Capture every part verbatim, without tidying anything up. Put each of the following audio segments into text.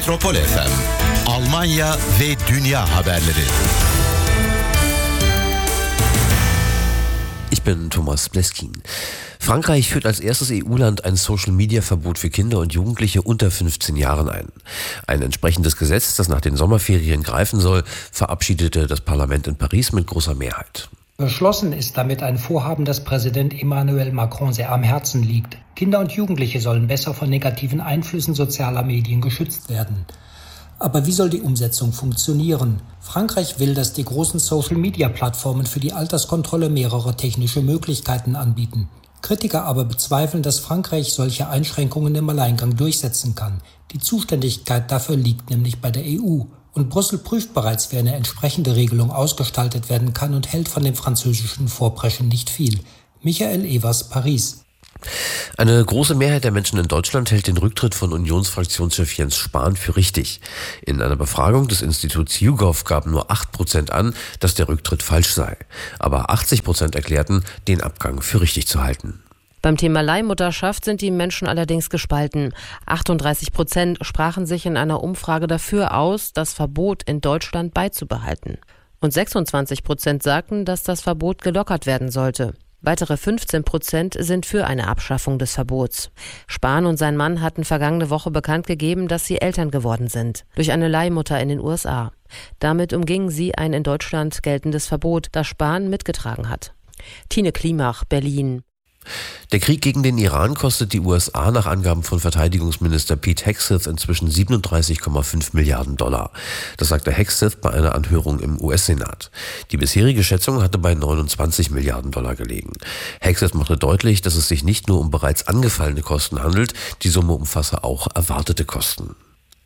Metropol F M, Almanya ve dünya haberleri. Ich bin Thomas Bleskin. Frankreich führt als erstes E U-Land ein Social-Media-Verbot für Kinder und Jugendliche unter fünfzehn Jahren ein. Ein entsprechendes Gesetz, das nach den Sommerferien greifen soll, verabschiedete das Parlament in Paris mit großer Mehrheit. Beschlossen ist damit ein Vorhaben, das Präsident Emmanuel Macron sehr am Herzen liegt. Kinder und Jugendliche sollen besser von negativen Einflüssen sozialer Medien geschützt werden. Aber wie soll die Umsetzung funktionieren? Frankreich will, dass die großen Social-Media-Plattformen für die Alterskontrolle mehrere technische Möglichkeiten anbieten. Kritiker aber bezweifeln, dass Frankreich solche Einschränkungen im Alleingang durchsetzen kann. Die Zuständigkeit dafür liegt nämlich bei der E U. Und Brüssel prüft bereits, wie eine entsprechende Regelung ausgestaltet werden kann und hält von dem französischen Vorpreschen nicht viel. Michael Evers, Paris. Eine große Mehrheit der Menschen in Deutschland hält den Rücktritt von Unionsfraktionschef Jens Spahn für richtig. In einer Befragung des Instituts YouGov gaben nur acht Prozent an, dass der Rücktritt falsch sei. Aber achtzig Prozent erklärten, den Abgang für richtig zu halten. Beim Thema Leihmutterschaft sind die Menschen allerdings gespalten. achtunddreißig Prozent sprachen sich in einer Umfrage dafür aus, das Verbot in Deutschland beizubehalten. Und sechsundzwanzig Prozent sagten, dass das Verbot gelockert werden sollte. Weitere fünfzehn Prozent sind für eine Abschaffung des Verbots. Spahn und sein Mann hatten vergangene Woche bekannt gegeben, dass sie Eltern geworden sind. Durch eine Leihmutter in den U S A. Damit umgingen sie ein in Deutschland geltendes Verbot, das Spahn mitgetragen hat. Tine Klimach, Berlin. Der Krieg gegen den Iran kostet die U S A nach Angaben von Verteidigungsminister Pete Hegseth inzwischen siebenunddreißig Komma fünf Milliarden Dollar. Das sagte Hegseth bei einer Anhörung im U S-Senat. Die bisherige Schätzung hatte bei neunundzwanzig Milliarden Dollar gelegen. Hegseth machte deutlich, dass es sich nicht nur um bereits angefallene Kosten handelt, die Summe umfasse auch erwartete Kosten.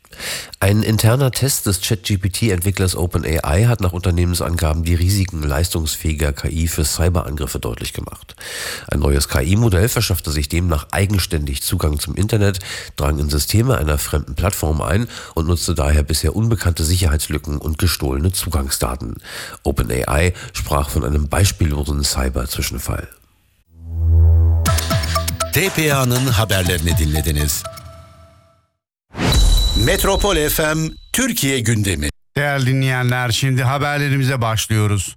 Ein interner Test des ChatGPT-Entwicklers OpenAI hat nach Unternehmensangaben die Risiken leistungsfähiger K I für Cyberangriffe deutlich gemacht. Ein neues K I-Modell verschaffte sich demnach eigenständig Zugang zum Internet, drang in Systeme einer fremden Plattform ein und nutzte daher bisher unbekannte Sicherheitslücken und gestohlene Zugangsdaten. OpenAI sprach von einem beispiellosen Cyber-Zwischenfall. T P A'nın haberlerini dinlediniz. Metropol F M Türkiye gündemi. Değerli dinleyenler, şimdi haberlerimize başlıyoruz.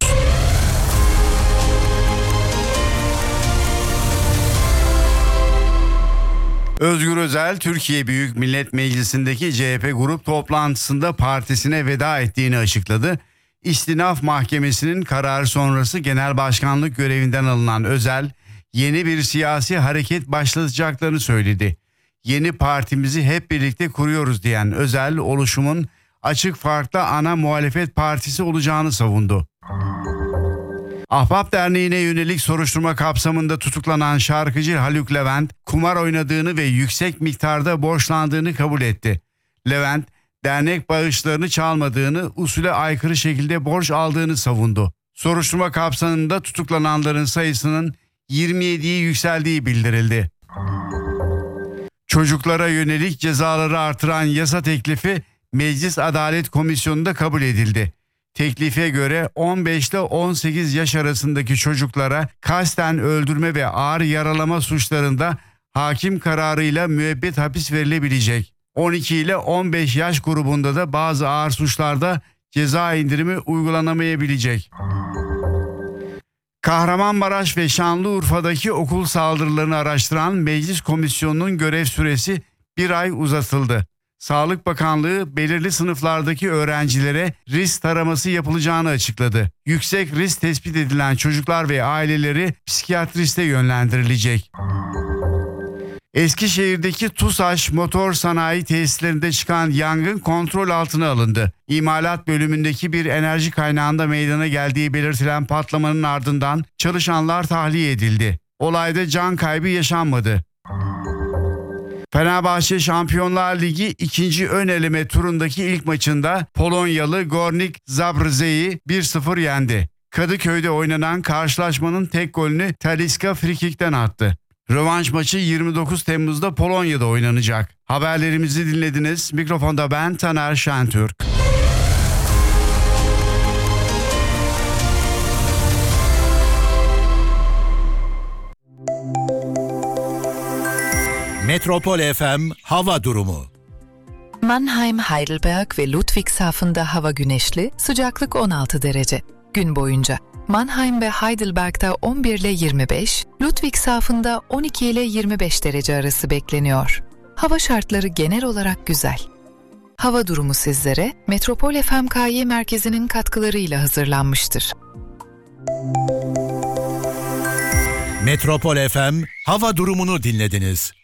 Özgür Özel, Türkiye Büyük Millet Meclisi'ndeki C H P grup toplantısında partisine veda ettiğini açıkladı. İstinaf Mahkemesi'nin kararı sonrası genel başkanlık görevinden alınan Özel, yeni bir siyasi hareket başlatacaklarını söyledi. Yeni partimizi hep birlikte kuruyoruz diyen Özel, oluşumun Açık Farklı ana muhalefet partisi olacağını savundu. Ahbap Derneği'ne yönelik soruşturma kapsamında tutuklanan şarkıcı Haluk Levent, kumar oynadığını ve yüksek miktarda borçlandığını kabul etti. Levent, dernek bağışlarını çalmadığını, usule aykırı şekilde borç aldığını savundu. Soruşturma kapsamında tutuklananların sayısının yirmi yediye yükseldiği bildirildi. Çocuklara yönelik cezaları artıran yasa teklifi Meclis Adalet Komisyonu'nda kabul edildi. Teklife göre on beş ile on sekiz yaş arasındaki çocuklara kasten öldürme ve ağır yaralama suçlarında hakim kararıyla müebbet hapis verilebilecek. on iki ile on beş yaş grubunda da bazı ağır suçlarda ceza indirimi uygulanamayabilecek. Kahramanmaraş ve Şanlıurfa'daki okul saldırılarını araştıran Meclis Komisyonu'nun görev süresi bir ay uzatıldı. Sağlık Bakanlığı belirli sınıflardaki öğrencilere risk taraması yapılacağını açıkladı. Yüksek risk tespit edilen çocuklar ve aileleri psikiyatriste yönlendirilecek. Eskişehir'deki TUSAŞ motor sanayi tesislerinde çıkan yangın kontrol altına alındı. İmalat bölümündeki bir enerji kaynağında meydana geldiği belirtilen patlamanın ardından çalışanlar tahliye edildi. Olayda can kaybı yaşanmadı. Fenerbahçe Şampiyonlar Ligi ikinci ön eleme turundaki ilk maçında Polonyalı Górnik Zabrze'yi bir sıfır yendi. Kadıköy'de oynanan karşılaşmanın tek golünü Talisca frikikten attı. Rövanş maçı yirmi dokuz Temmuz'da Polonya'da oynanacak. Haberlerimizi dinlediniz. Mikrofonda ben Taner Şentürk. Metropol F M hava durumu. Mannheim, Heidelberg ve Ludwigshafen'da hava güneşli, sıcaklık on altı derece. Gün boyunca Mannheim ve Heidelberg'da on bir ile yirmi beş, Ludwigshafen'da on iki ile yirmi beş derece arası bekleniyor. Hava şartları genel olarak güzel. Hava durumu sizlere Metropol F M K Y merkezinin katkılarıyla hazırlanmıştır. Metropol F M hava durumunu dinlediniz.